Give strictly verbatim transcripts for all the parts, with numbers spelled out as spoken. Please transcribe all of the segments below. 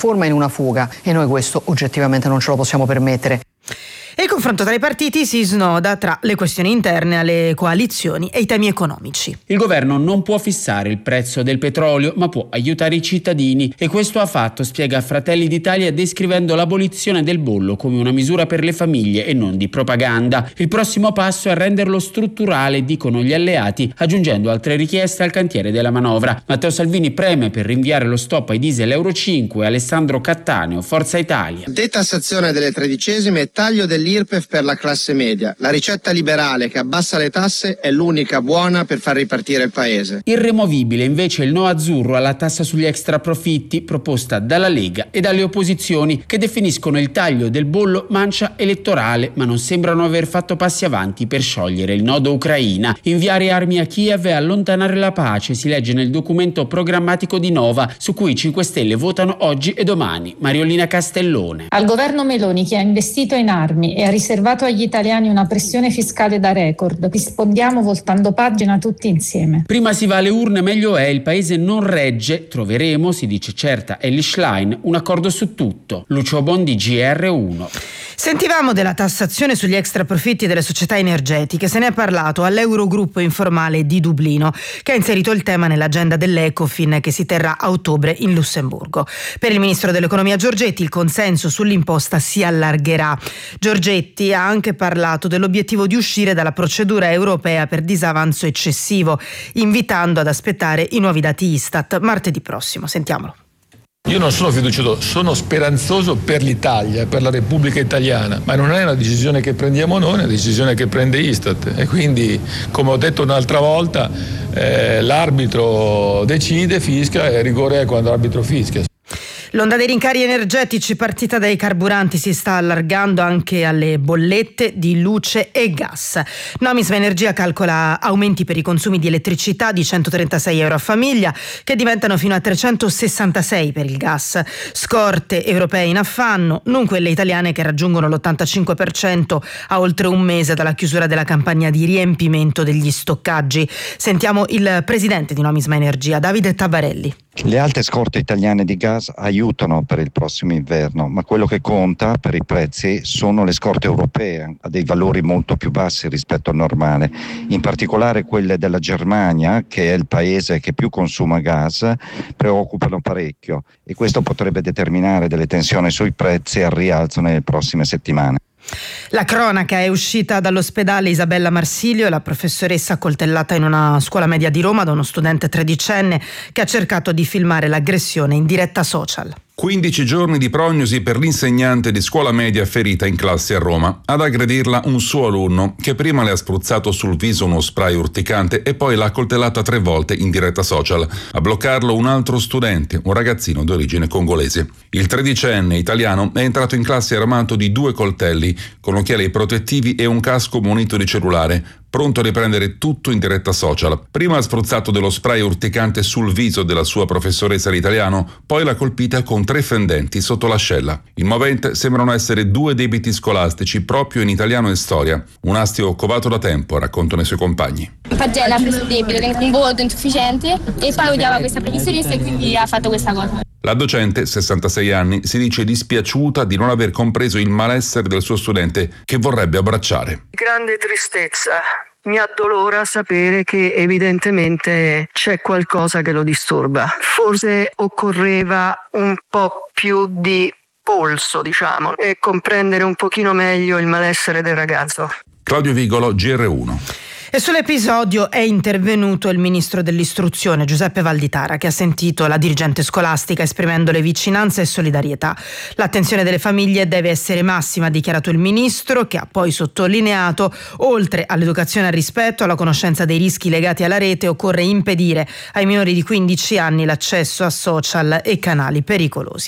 piattaforma in una fuga e noi questo oggettivamente non ce lo possiamo permettere. E il confronto tra i partiti si snoda tra le questioni interne alle coalizioni e i temi economici. Il governo non può fissare il prezzo del petrolio, ma può aiutare i cittadini e questo ha fatto, spiega Fratelli d'Italia, descrivendo l'abolizione del bollo come una misura per le famiglie e non di propaganda. Il prossimo passo è renderlo strutturale, dicono gli alleati, aggiungendo altre richieste al cantiere della manovra. Matteo Salvini preme per rinviare lo stop ai diesel Euro cinque. Alessandro Cattaneo, Forza Italia. Detassazione delle tredicesime e taglio del l'I R P E F per la classe media. La ricetta liberale che abbassa le tasse è l'unica buona per far ripartire il paese. Irremovibile invece il no azzurro alla tassa sugli extraprofitti proposta dalla Lega e dalle opposizioni, che definiscono il taglio del bollo mancia elettorale, ma non sembrano aver fatto passi avanti per sciogliere il nodo Ucraina. Inviare armi a Kiev e allontanare la pace, si legge nel documento programmatico di Nova, su cui i cinque Stelle votano oggi e domani. Mariolina Castellone. Al governo Meloni, che ha investito in armi e ha riservato agli italiani una pressione fiscale da record, rispondiamo voltando pagina tutti insieme. Prima si va alle urne, meglio è. Il paese non regge. Troveremo, si dice certa Elly Schlein, un accordo su tutto. Lucio Bondi, G R uno. Sentivamo della tassazione sugli extraprofitti delle società energetiche. Se ne è parlato all'Eurogruppo informale di Dublino, che ha inserito il tema nell'agenda dell'Ecofin che si terrà a ottobre in Lussemburgo. Per il ministro dell'economia Giorgetti il consenso sull'imposta si allargherà. Giorgetti ha anche parlato dell'obiettivo di uscire dalla procedura europea per disavanzo eccessivo, invitando ad aspettare i nuovi dati Istat martedì prossimo. Sentiamolo. Io non sono fiducioso, sono speranzoso per l'Italia, per la Repubblica Italiana, ma non è una decisione che prendiamo noi, è una decisione che prende Istat e quindi, come ho detto un'altra volta, eh, l'arbitro decide, fischia e rigore è quando l'arbitro fischia. L'onda dei rincari energetici partita dai carburanti si sta allargando anche alle bollette di luce e gas. Nomisma Energia calcola aumenti per i consumi di elettricità di centotrentasei euro a famiglia, che diventano fino a trecentosessantasei per il gas. Scorte europee in affanno, non quelle italiane che raggiungono l'ottantacinque per cento a oltre un mese dalla chiusura della campagna di riempimento degli stoccaggi. Sentiamo il presidente di Nomisma Energia, Davide Tabarelli. Le alte scorte italiane di gas aiutano per il prossimo inverno, ma quello che conta per i prezzi sono le scorte europee, a dei valori molto più bassi rispetto al normale, in particolare quelle della Germania, che è il paese che più consuma gas, preoccupano parecchio e questo potrebbe determinare delle tensioni sui prezzi al rialzo nelle prossime settimane. La cronaca: è uscita dall'ospedale Isabella Marsilio, la professoressa accoltellata in una scuola media di Roma da uno studente tredicenne che ha cercato di filmare l'aggressione in diretta social. quindici giorni di prognosi per l'insegnante di scuola media ferita in classe a Roma. Ad aggredirla un suo alunno che prima le ha spruzzato sul viso uno spray urticante e poi l'ha coltellata tre volte in diretta social. A bloccarlo un altro studente, un ragazzino di origine congolese. Il tredicenne italiano è entrato in classe armato di due coltelli, con occhiali protettivi e un casco munito di cellulare, pronto a riprendere tutto in diretta social. Prima ha spruzzato dello spray urticante sul viso della sua professoressa di italiano, poi l'ha colpita con tre fendenti sotto l'ascella. Il movente sembrano essere due debiti scolastici proprio in italiano e storia. Un astio covato da tempo, raccontano i suoi compagni. Pagella ha preso il debito, un voto insufficiente e poi odiava questa professoressa e quindi ha fatto questa cosa. La docente, sessantasei anni, si dice dispiaciuta di non aver compreso il malessere del suo studente che vorrebbe abbracciare. Grande tristezza. Mi addolora sapere che evidentemente c'è qualcosa che lo disturba. Forse occorreva un po' più di polso, diciamo, e comprendere un pochino meglio il malessere del ragazzo. Claudio Vigolo, G R uno. E sull'episodio è intervenuto il ministro dell'istruzione Giuseppe Valditara, che ha sentito la dirigente scolastica esprimendole vicinanza e solidarietà. L'attenzione delle famiglie deve essere massima, ha dichiarato il ministro, che ha poi sottolineato: oltre all'educazione al rispetto, alla conoscenza dei rischi legati alla rete, occorre impedire ai minori di quindici anni l'accesso a social e canali pericolosi.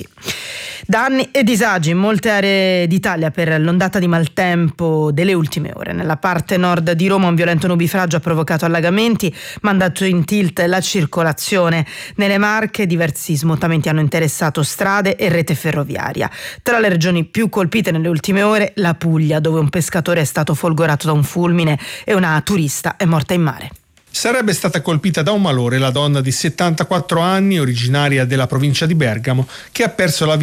Danni e disagi in molte aree d'Italia per l'ondata di maltempo delle ultime ore. Nella parte nord di Roma un violento nubifragio ha provocato allagamenti, mandato in tilt la circolazione. Nelle Marche diversi smottamenti hanno interessato strade e rete ferroviaria. Tra le regioni più colpite nelle ultime ore, la Puglia, dove un pescatore è stato folgorato da un fulmine e una turista è morta in mare. Sarebbe stata colpita da un malore la donna di settantaquattro anni, originaria della provincia di Bergamo, che ha perso la vita